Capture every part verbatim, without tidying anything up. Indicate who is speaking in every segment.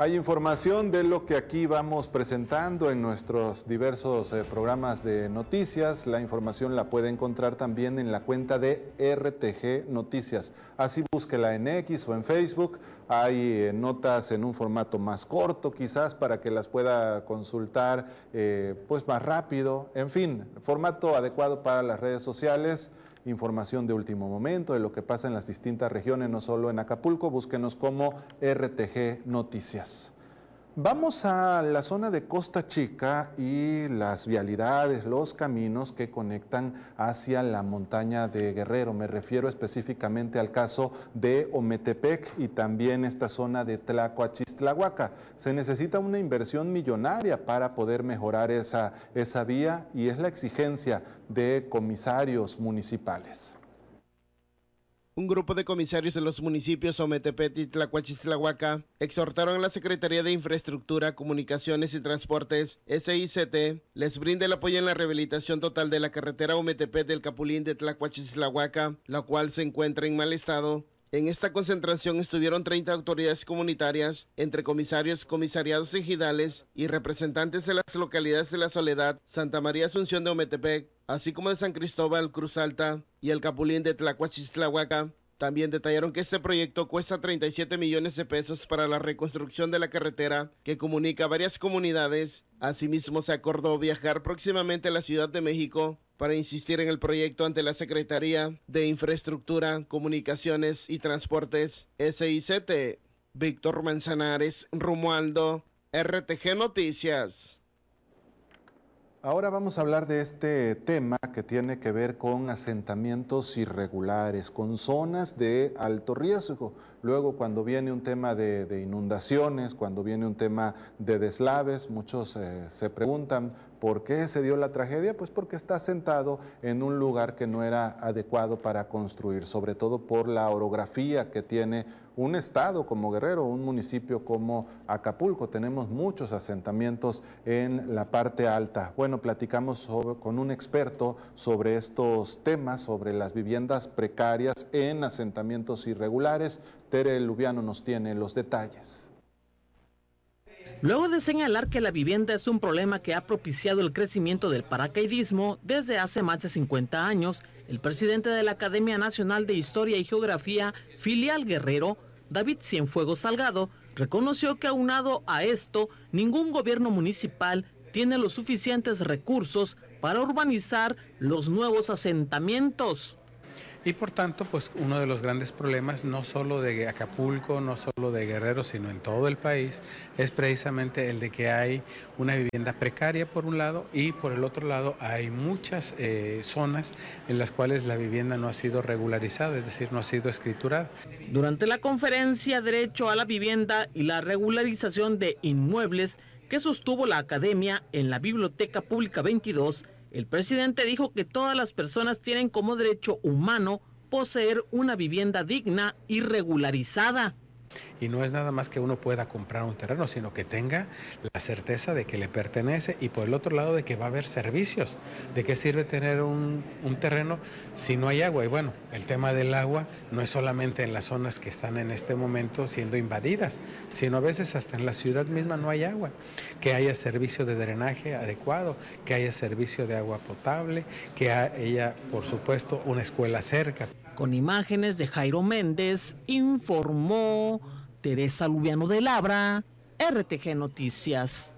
Speaker 1: Hay información de lo que aquí vamos presentando en nuestros diversos eh, programas de noticias. La información la puede encontrar también en la cuenta de R T G Noticias. Así búsquela en X o en Facebook. Hay eh, notas en un formato más corto quizás para que las pueda consultar eh, pues más rápido. En fin, formato adecuado para las redes sociales. Información de último momento de lo que pasa en las distintas regiones, no solo en Acapulco. Búsquenos como R T G Noticias. Vamos a la zona de Costa Chica y las vialidades, los caminos que conectan hacia la montaña de Guerrero. Me refiero específicamente al caso de Ometepec y también esta zona de Tlacuachistlahuaca. Se necesita una inversión millonaria para poder mejorar esa, esa vía y es la exigencia de comisarios municipales.
Speaker 2: Un grupo de comisarios en los municipios Ometepec y Tlacuachistlahuaca exhortaron a la Secretaría de Infraestructura, Comunicaciones y Transportes, S I C T, les brinde el apoyo en la rehabilitación total de la carretera Ometepec del Capulín de Tlacuachistlahuaca, la cual se encuentra en mal estado. En esta concentración estuvieron treinta autoridades comunitarias, entre comisarios, comisariados ejidales y representantes de las localidades de La Soledad, Santa María Asunción de Ometepec, así como de San Cristóbal, Cruz Alta y el Capulín de Tlacuachistlahuaca. También detallaron que este proyecto cuesta treinta y siete millones de pesos para la reconstrucción de la carretera que comunica varias comunidades. Asimismo, se acordó viajar próximamente a la Ciudad de México para insistir en el proyecto ante la Secretaría de Infraestructura, Comunicaciones y Transportes, S I C T. Víctor Manzanares, Romualdo, R T G Noticias.
Speaker 1: Ahora vamos a hablar de este tema que tiene que ver con asentamientos irregulares, con zonas de alto riesgo. Luego, cuando viene un tema de, de inundaciones, cuando viene un tema de deslaves, muchos eh, se preguntan por qué se dio la tragedia. Pues porque está asentado en un lugar que no era adecuado para construir, sobre todo por la orografía que tiene un estado como Guerrero, un municipio como Acapulco. Tenemos muchos asentamientos en la parte alta. Bueno, platicamos sobre, con un experto sobre estos temas, sobre las viviendas precarias en asentamientos irregulares. Tere Lubiano nos tiene los detalles.
Speaker 3: Luego de señalar que la vivienda es un problema que ha propiciado el crecimiento del paracaidismo desde hace más de cincuenta años, el presidente de la Academia Nacional de Historia y Geografía, filial Guerrero, David Cienfuegos Salgado, reconoció que aunado a esto, ningún gobierno municipal tiene los suficientes recursos para urbanizar los nuevos asentamientos.
Speaker 4: Y por tanto, pues uno de los grandes problemas, no solo de Acapulco, no solo de Guerrero, sino en todo el país, es precisamente el de que hay una vivienda precaria por un lado y por el otro lado hay muchas eh, zonas en las cuales la vivienda no ha sido regularizada, es decir, no ha sido escriturada.
Speaker 3: Durante la conferencia Derecho a la Vivienda y la Regularización de Inmuebles que sostuvo la Academia en la Biblioteca Pública veintidós, el presidente dijo que todas las personas tienen como derecho humano poseer una vivienda digna y regularizada.
Speaker 4: Y no es nada más que uno pueda comprar un terreno, sino que tenga la certeza de que le pertenece y por el otro lado de que va a haber servicios. ¿De qué sirve tener un, un terreno si no hay agua? Y bueno, el tema del agua no es solamente en las zonas que están en este momento siendo invadidas, sino a veces hasta en la ciudad misma no hay agua. Que haya servicio de drenaje adecuado, que haya servicio de agua potable, que haya, por supuesto, una escuela cerca.
Speaker 3: Con imágenes de Jairo Méndez, informó Teresa Lubiano de Labra, R T G Noticias.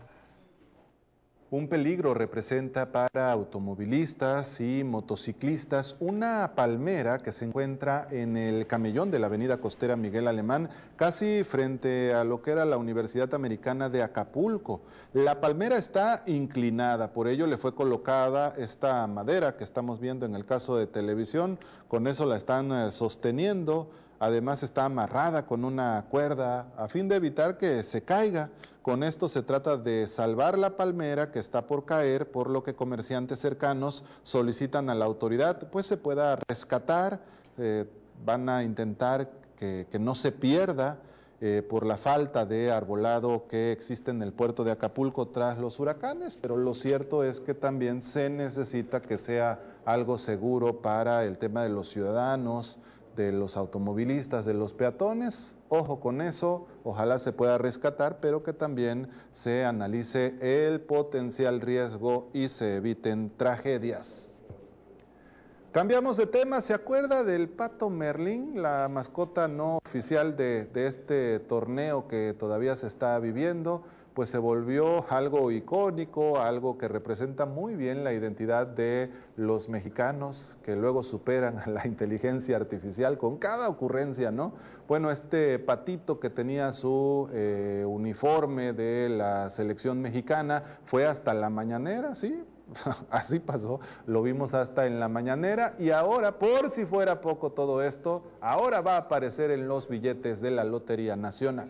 Speaker 1: Un peligro representa para automovilistas y motociclistas una palmera que se encuentra en el camellón de la avenida costera Miguel Alemán, casi frente a lo que era la Universidad Americana de Acapulco. La palmera está inclinada, por ello le fue colocada esta madera que estamos viendo en el caso de televisión, con eso la están eh, sosteniendo. Además está amarrada con una cuerda a fin de evitar que se caiga. Con esto se trata de salvar la palmera que está por caer, por lo que comerciantes cercanos solicitan a la autoridad pues se pueda rescatar. Eh, van a intentar que, que no se pierda eh, por la falta de arbolado que existe en el puerto de Acapulco tras los huracanes, pero lo cierto es que también se necesita que sea algo seguro para el tema de los ciudadanos, de los automovilistas, de los peatones Ojo con eso, ojalá se pueda rescatar, pero que también se analice el potencial riesgo y se eviten tragedias. Cambiamos de tema. ¿Se acuerda del Pato Merlín, la mascota no oficial de, de este torneo que todavía se está viviendo? Pues se volvió algo icónico, algo que representa muy bien la identidad de los mexicanos, que luego superan a la inteligencia artificial con cada ocurrencia, ¿no? Bueno, este patito que tenía su eh, uniforme de la selección mexicana fue hasta la mañanera, ¿sí? Así pasó, lo vimos hasta en la mañanera y ahora, por si fuera poco todo esto, ahora va a aparecer en los billetes de la Lotería Nacional.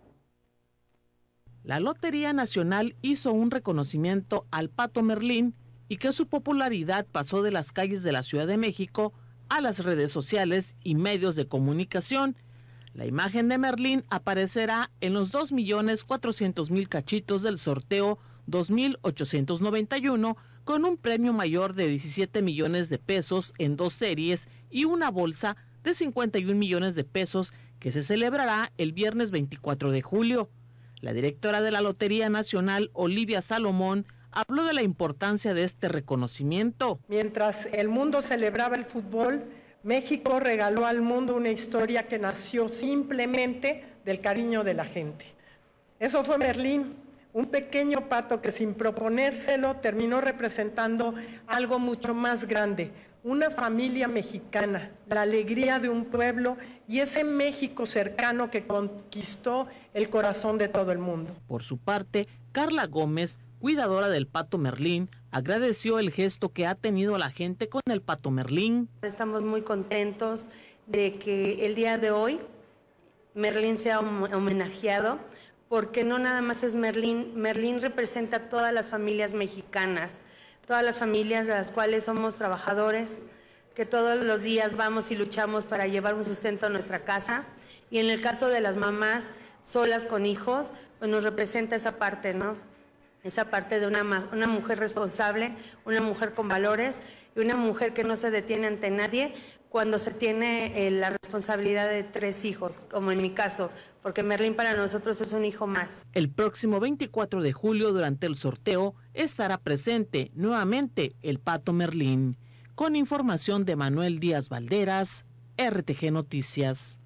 Speaker 3: La Lotería Nacional hizo un reconocimiento al Pato Merlín y que su popularidad pasó de las calles de la Ciudad de México a las redes sociales y medios de comunicación. La imagen de Merlín aparecerá en los dos millones cuatrocientos mil cachitos del sorteo dos mil ochocientos noventa y uno, con un premio mayor de diecisiete millones de pesos en dos series y una bolsa de cincuenta y un millones de pesos que se celebrará el viernes veinticuatro de julio. La directora de la Lotería Nacional, Olivia Salomón, habló de la importancia de este reconocimiento.
Speaker 5: Mientras el mundo celebraba el fútbol, México regaló al mundo una historia que nació simplemente del cariño de la gente. Eso fue Merlín, un pequeño pato que sin proponérselo terminó representando algo mucho más grande, una familia mexicana, la alegría de un pueblo y ese México cercano que conquistó el corazón de todo el mundo.
Speaker 3: Por su parte, Carla Gómez, cuidadora del Pato Merlín, agradeció el gesto que ha tenido la gente con el Pato Merlín.
Speaker 6: Estamos muy contentos de que el día de hoy Merlín sea homenajeado, porque no nada más es Merlín, Merlín representa a todas las familias mexicanas, todas las familias de las cuales somos trabajadores, que todos los días vamos y luchamos para llevar un sustento a nuestra casa, y en el caso de las mamás solas con hijos, pues nos representa esa parte, ¿no? Esa parte de una, una mujer responsable, una mujer con valores y una mujer que no se detiene ante nadie cuando se tiene eh, la responsabilidad de tres hijos, como en mi caso, porque Merlín para nosotros es un hijo más.
Speaker 3: El próximo veinticuatro de julio, durante el sorteo, estará presente nuevamente el Pato Merlín. Con información de Manuel Díaz Valderas, R T G Noticias.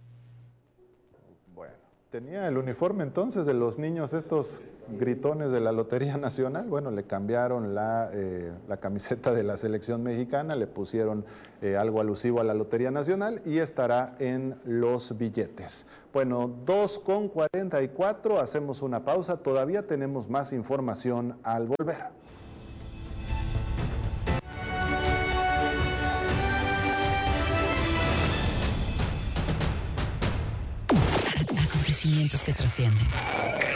Speaker 1: Bueno, tenía el uniforme entonces de los niños estos gritones de la Lotería Nacional. Bueno, le cambiaron la, eh, la camiseta de la selección mexicana, le pusieron eh, algo alusivo a la Lotería Nacional y estará en los billetes. Bueno, dos con cuarenta y cuatro, hacemos una pausa, todavía tenemos más información al volver.
Speaker 7: Acontecimientos que trascienden.